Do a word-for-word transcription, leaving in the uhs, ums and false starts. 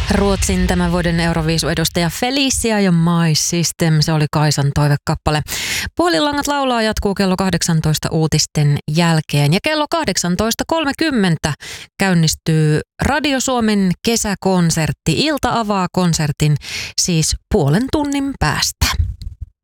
Ruotsin tämän vuoden Euroviisu-edustaja Felicia ja My System, se oli Kaisan toivekappale. Puolilangat laulaa jatkuu kello kahdeksantoista uutisten jälkeen ja kello kahdeksantoista kolmekymmentä käynnistyy Radio Suomen kesäkonsertti. Ilta avaa konsertin siis puolen tunnin päästä.